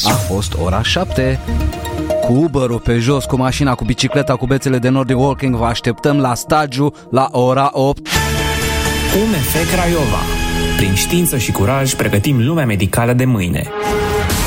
A fost ora 7. Cu Uber-ul pe jos, cu mașina, cu bicicleta, cu bețele de Nordic Walking, vă așteptăm la stagiu la ora 8. UMF Craiova. Prin știință și curaj pregătim lumea medicală de mâine.